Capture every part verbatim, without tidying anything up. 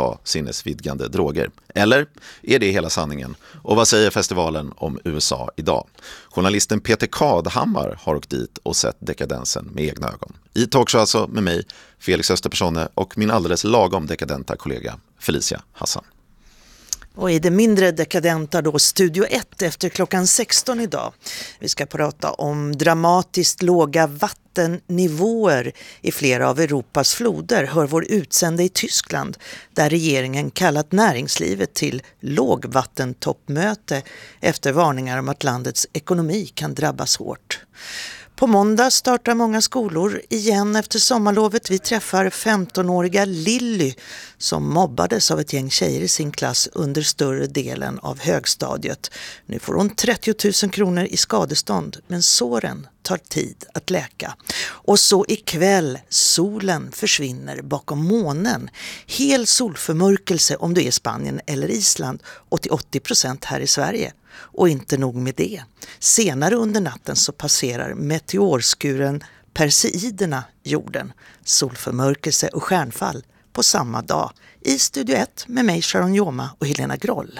ta sinnesvidgande droger. Eller är det hela sanningen? Och vad säger festivalen om U S A idag? Journalisten Peter Kadhammar har åkt dit och sett dekadensen med egna ögon. I talkshow alltså med mig, Felix Österpersone, och min alldeles lagom dekadenta kollega Felicia Hassan. Och i det mindre dekadenta då Studio ett efter klockan sexton idag. Vi ska prata om dramatiskt låga vattennivåer i flera av Europas floder, hör vår utsända i Tyskland, där regeringen kallat näringslivet till lågvattentoppmöte efter varningar om att landets ekonomi kan drabbas hårt. På måndag startar många skolor igen efter sommarlovet. Vi träffar femtonåriga Lilly som mobbades av ett gäng tjejer i sin klass under större delen av högstadiet. Nu får hon trettio tusen kronor i skadestånd, men såren tar tid att läka. Och så ikväll, solen försvinner bakom månen. Hel solförmörkelse om du är i Spanien eller Island och till åttio procent här i Sverige. Och inte nog med det. Senare under natten så passerar meteorskuren Perseiderna jorden. Solförmörkelse och stjärnfall på samma dag. I Studio ett med mig Sharon Joma och Helena Groll.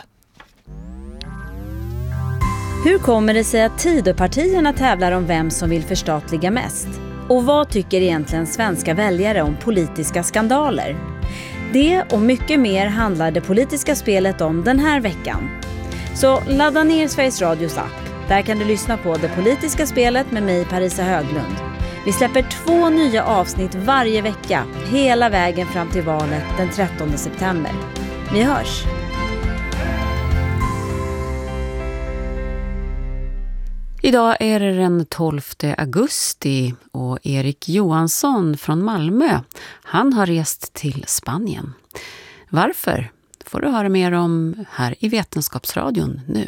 Hur kommer det sig att Tidöpartierna tävlar om vem som vill förstatliga mest? Och vad tycker egentligen svenska väljare om politiska skandaler? Det och mycket mer handlar det politiska spelet om den här veckan. Så ladda ner Sveriges Radios app. Där kan du lyssna på det politiska spelet med mig, Parisa Höglund. Vi släpper två nya avsnitt varje vecka, hela vägen fram till valet den trettonde september. Vi hörs! Idag är det den tolfte augusti och Erik Johansson från Malmö, han har rest till Spanien. Varför? Får du höra mer om här i Vetenskapsradion nu.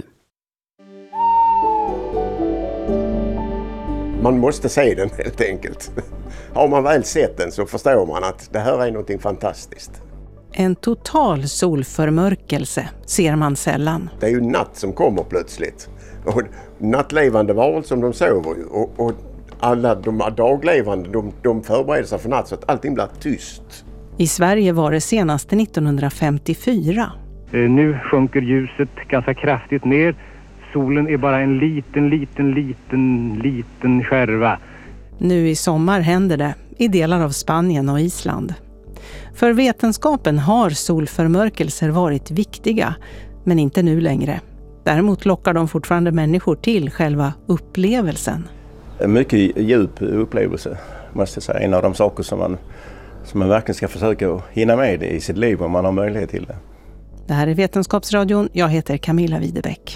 Man måste se den helt enkelt. Har man väl sett den så förstår man att det här är någonting fantastiskt. En total solförmörkelse ser man sällan. Det är ju natt som kommer plötsligt. Och nattlevande varelser som de sover ju. Och, och alla de daglevande de, de förbereder sig för natt så att allting blir tyst. I Sverige var det senaste nittonhundrafemtiofyra. Nu sjunker ljuset ganska kraftigt ner. Solen är bara en liten, liten, liten, liten skärva. Nu i sommar händer det i delar av Spanien och Island. För vetenskapen har solförmörkelser varit viktiga, men inte nu längre. Däremot lockar de fortfarande människor till själva upplevelsen. En mycket djup upplevelse, måste jag säga. En av de saker som man, som man verkligen ska försöka hinna med i sitt liv om man har möjlighet till det. Det här är Vetenskapsradion. Jag heter Camilla Widebäck.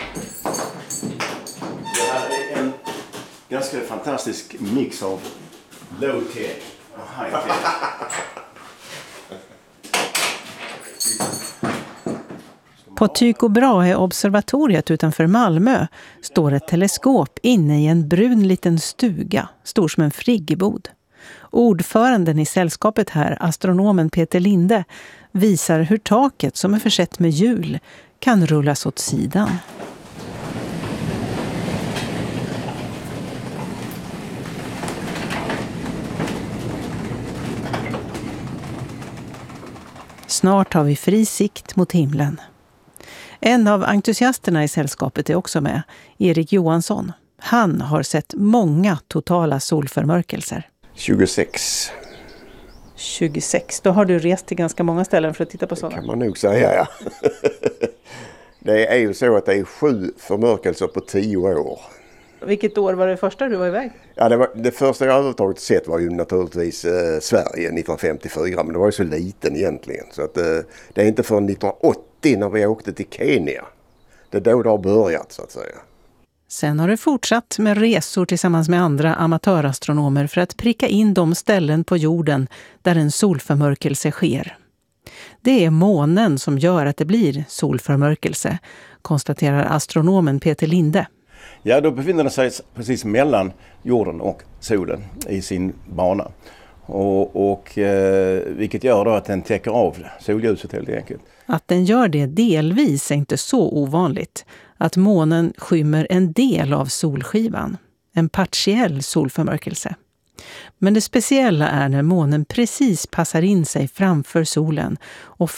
Det här är en ganska fantastisk mix av low-tech och high-tech. På Tycho Brahe-observatoriet utanför Malmö står ett teleskop inne i en brun liten stuga, stor som en friggebod. Ordföranden i sällskapet här, astronomen Peter Linde, visar hur taket som är försett med hjul kan rullas åt sidan. Snart har vi fri sikt mot himlen. En av entusiasterna i sällskapet är också med, Erik Johansson. Han har sett många totala solförmörkelser. tjugosex. tjugosex, då har du rest till ganska många ställen för att titta på sådana. Det kan man nog säga, ja. Det är ju så att det är sju förmörkelser på tio år. Vilket år var det första du var iväg? Ja, det, var, det första jag överhuvudtaget sett var ju naturligtvis eh, Sverige nittonhundrafemtiofyra, men det var ju så liten egentligen. Så att, eh, det är inte förrän nittonhundraåttio när vi åkte till Kenya. Det är då det har börjat, så att säga. Sen har det fortsatt med resor tillsammans med andra amatörastronomer för att pricka in de ställen på jorden där en solförmörkelse sker. Det är månen som gör att det blir solförmörkelse, konstaterar astronomen Peter Linde. Ja, då befinner den sig precis mellan jorden och solen i sin bana. Och, och, eh, vilket gör då att den täcker av solljuset helt enkelt. Att den gör det delvis är inte så ovanligt. Att månen skymmer en del av solskivan. En partiell solförmörkelse. Men det speciella är när månen precis passar in sig framför solen och